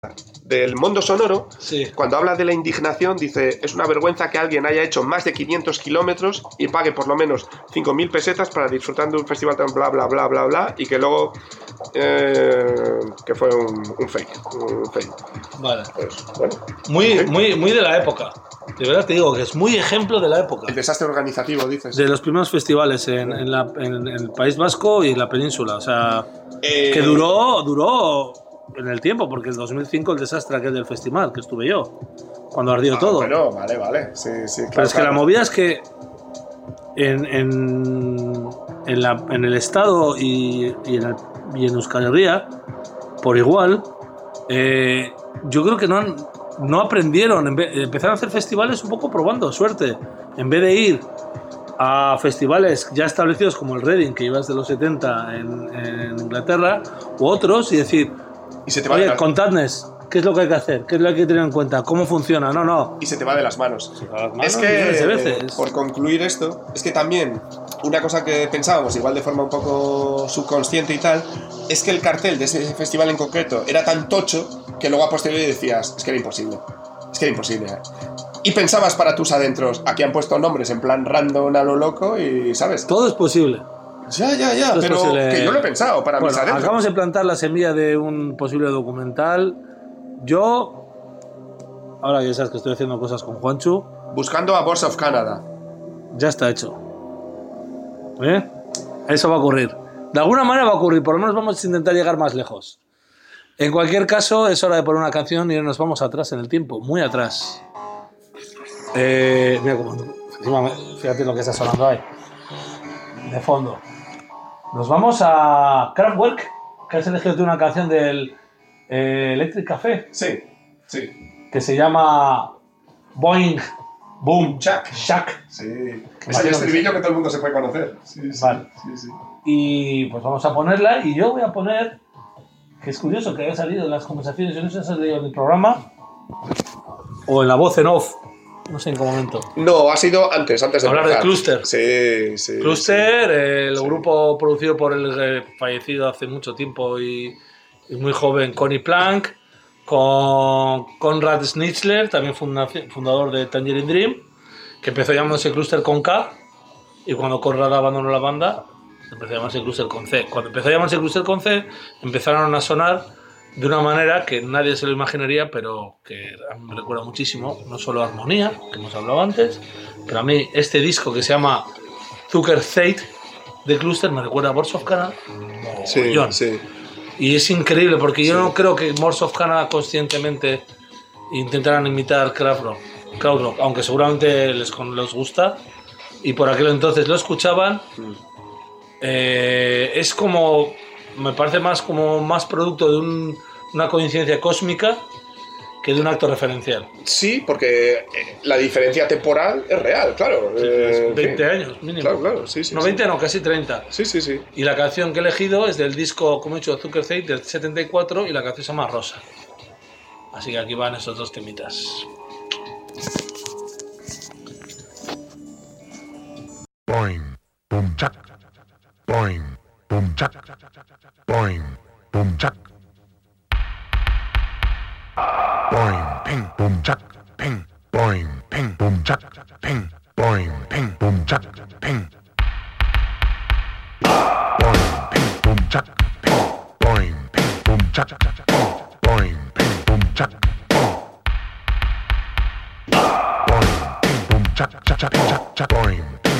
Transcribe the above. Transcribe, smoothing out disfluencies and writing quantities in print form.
del mundo sonoro, Sí. cuando habla de la indignación, dice: es una vergüenza que alguien haya hecho más de 500 kilómetros y pague por lo menos 5.000 pesetas para disfrutar de un festival tan bla bla bla bla bla, y que luego que fue un fake. Vale. Pues, bueno, Muy de la época. De verdad te digo que es muy ejemplo de la época. el desastre organizativo, dices. De los primeros festivales en el País Vasco y en la península. O sea, que duró en el tiempo, porque en 2005 el desastre aquel del festival, que estuve yo, cuando ardió todo. Bueno, vale. Sí, claro, pero es que la movida es que en el Estado y en Euskal Herria, por igual, yo creo que no aprendieron. Empezaron a hacer festivales un poco probando suerte. En vez de ir a festivales ya establecidos como el Reading, que iba desde los 70 en Inglaterra, u otros, y decir: y se te va oye, contadnos, ¿qué es lo que hay que hacer? ¿Qué es lo que hay que tener en cuenta? ¿Cómo funciona? No. Y se te va de las manos. Es millones de que, veces. por concluir esto, es que también una cosa que pensábamos, igual de forma un poco subconsciente y tal, es que el cartel de ese festival en concreto era tan tocho que luego a posteriori decías: es que era imposible. Y pensabas para tus adentros: aquí han puesto nombres en plan random a lo loco y, ¿sabes? Todo es posible. Ya, pero que yo lo he pensado para mis adentros. Acabamos de plantar la semilla de un posible documental. Yo, ahora ya sabes que estoy haciendo cosas con Juanchu, buscando a Boss of Canada. Ya está hecho. Eso va a ocurrir. De alguna manera va a ocurrir. Por lo menos vamos a intentar llegar más lejos. En cualquier caso, es hora de poner una canción y nos vamos atrás en el tiempo. Muy atrás. Mira cómo... Fíjate lo que está sonando ahí. De fondo. Nos vamos a Kraftwerk, que has elegido una canción del Electric Café. Sí. Que se llama Boing Boom Shack. Sí. Es el estribillo que todo el mundo se puede conocer. Sí. Vale. Sí. Y pues vamos a ponerla, y yo voy a poner, que es curioso que haya salido en las conversaciones, yo no sé si ha salido en el programa o en la voz en off, no sé en qué momento. No, ha sido antes de hablar empezar. de Cluster. Sí. Cluster, el grupo producido por el fallecido hace mucho tiempo y muy joven Conny Plank, con Konrad Schnitzler, también fundador de Tangerine Dream, que empezó llamándose Cluster con K, y cuando Konrad abandonó la banda empezó a llamarse Cluster con C. Cuando empezó a llamarse Cluster con C, empezaron a sonar de una manera que nadie se lo imaginaría, pero que me recuerda muchísimo, no solo a Armonía, que hemos hablado antes, pero a mí este disco que se llama Zuckerzeit de Cluster me recuerda a Boards of Canada. Sí. Y es increíble, porque yo no creo que Boards of Canada conscientemente intentaran imitar Krautrock, aunque seguramente les gusta, y por aquel entonces lo escuchaban. Es como, me parece más producto de una coincidencia cósmica que de un acto referencial. Sí, porque la diferencia temporal es real, claro. 20 años mínimo. Claro, sí. No, 20 no, casi 30. Sí. Y la canción que he elegido es del disco, como he dicho, Zuckerzeit del 74, y la canción se llama Rosa. Así que aquí van esos dos temitas. Boing, boom, chac. Boing, boom, chac. Boing, boom, chac. Boing, ping, boom, chac, ping. Boing, ping, boom, chac, ping. Boing, ping, boom, chac, ping. Boing, ping, boom, chac, ping. Boing, ping, boom, chac, ping. Boing, ping, boom, chac, ping. Boing, ping, boom, chac, chac, chac, chac, chac. Boing.